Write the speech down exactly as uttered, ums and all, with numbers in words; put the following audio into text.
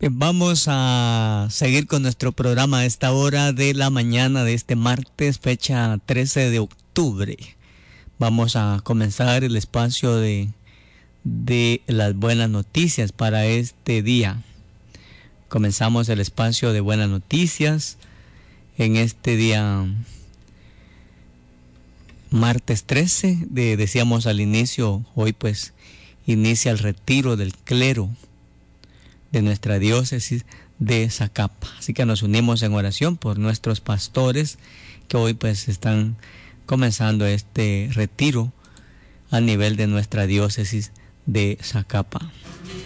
Bien, vamos a seguir con nuestro programa a esta hora de la mañana de este martes, fecha trece de octubre. Vamos a comenzar el espacio de, de las buenas noticias para este día. Comenzamos el espacio de buenas noticias en este día martes trece, de, decíamos al inicio, hoy pues inicia el retiro del clero de nuestra diócesis de Zacapa. Así que nos unimos en oración por nuestros pastores que hoy pues están comenzando este retiro a nivel de nuestra diócesis de Zacapa.